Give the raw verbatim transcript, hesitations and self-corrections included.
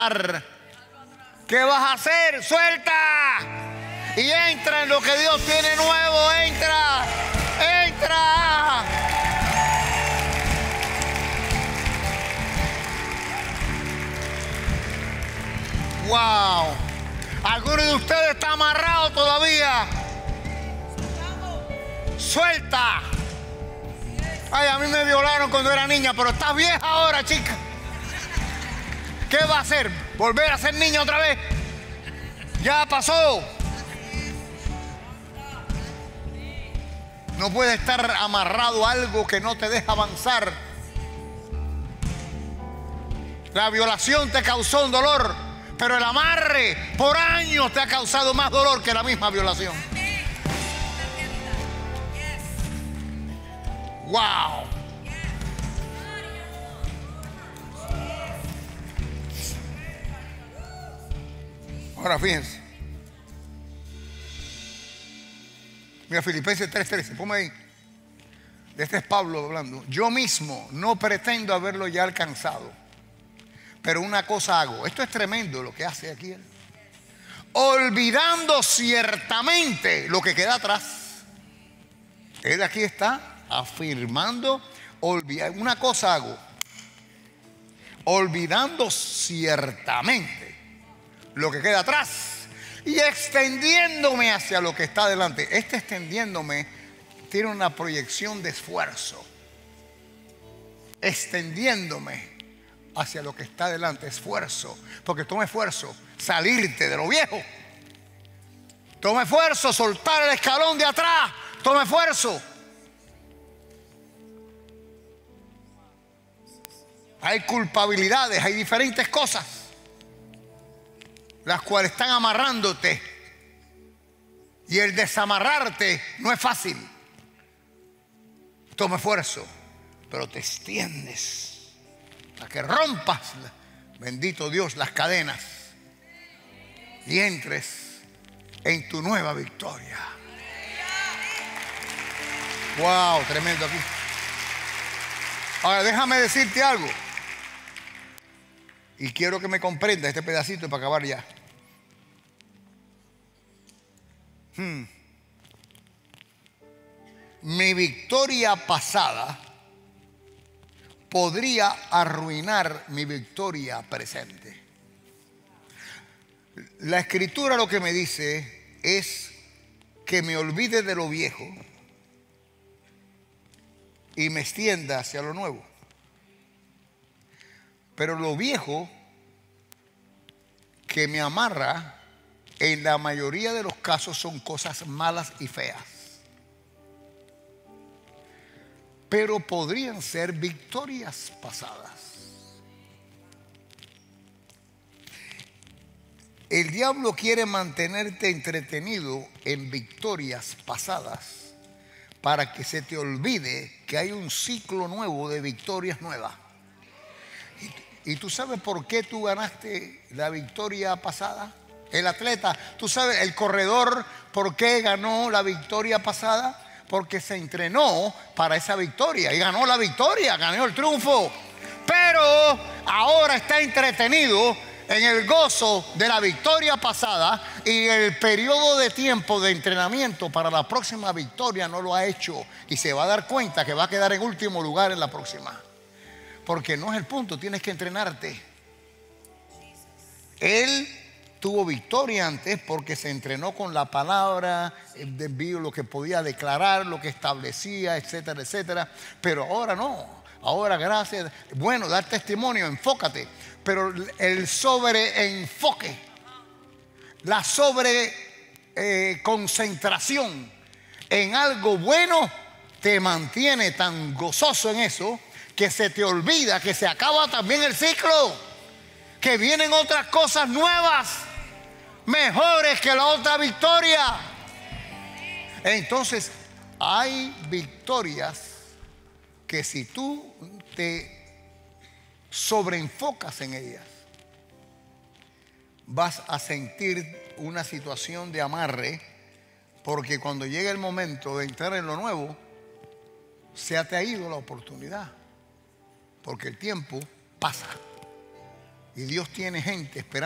¿Qué vas a hacer? Suelta y entra en lo que Dios tiene nuevo. Entra, entra. Wow. ¿Alguno de ustedes está amarrado todavía? Suelta. Ay, a mí me violaron cuando era niña, pero estás vieja ahora, chica. ¿Qué va a hacer? ¿Volver a ser niña otra vez? Ya pasó. No puede estar amarrado a algo que no te deja avanzar. La violación te causó un dolor, pero el amarre por años te ha causado más dolor que la misma violación. Wow. Ahora fíjense. Mira, Filipenses tres trece, ponme ahí. Este es Pablo hablando. Yo mismo no pretendo haberlo ya alcanzado, pero una cosa hago. Esto es tremendo lo que hace aquí él. Olvidando ciertamente lo que queda atrás. Él aquí está afirmando, olvidar. Una cosa hago. Olvidando ciertamente lo que queda atrás y extendiéndome hacia lo que está adelante. Este extendiéndome tiene una proyección de esfuerzo. Extendiéndome hacia lo que está adelante, esfuerzo, porque toma esfuerzo salirte de lo viejo. Toma esfuerzo soltar el escalón de atrás. Toma esfuerzo. Hay culpabilidades, hay diferentes cosas las cuales están amarrándote, y el desamarrarte no es fácil. Toma esfuerzo, pero te extiendes a que rompas, bendito Dios, las cadenas y entres en tu nueva victoria. Wow, tremendo aquí. Ahora déjame decirte algo, y quiero que me comprendas este pedacito para acabar ya. Hmm. Mi victoria pasada podría arruinar mi victoria presente. La escritura lo que me dice es que me olvide de lo viejo y me extienda hacia lo nuevo. Pero lo viejo que me amarra, en la mayoría de los casos son cosas malas y feas. Pero podrían ser victorias pasadas. El diablo quiere mantenerte entretenido en victorias pasadas para que se te olvide que hay un ciclo nuevo de victorias nuevas. ¿Y tú sabes por qué tú ganaste la victoria pasada? El atleta, tú sabes, el corredor, ¿por qué ganó la victoria pasada? Porque se entrenó para esa victoria y ganó la victoria, ganó el triunfo. Pero ahora está entretenido en el gozo de la victoria pasada, y el periodo de tiempo de entrenamiento para la próxima victoria no lo ha hecho, y se va a dar cuenta que va a quedar en último lugar en la próxima. Porque no es el punto, tienes que entrenarte. Él tuvo victoria antes porque se entrenó con la palabra, vio lo que podía declarar, lo que establecía, etcétera, etcétera. Pero ahora no. Ahora, gracias, bueno, dar testimonio, enfócate. Pero el sobreenfoque, la sobre eh, concentración en algo bueno, te mantiene tan gozoso en eso que se te olvida que se acaba también el ciclo, que vienen otras cosas nuevas, mejores que la otra victoria. Entonces, hay victorias que si tú te sobreenfocas en ellas, vas a sentir una situación de amarre, porque cuando llegue el momento de entrar en lo nuevo, se te ha ido la oportunidad, porque el tiempo pasa. Y Dios tiene gente esperando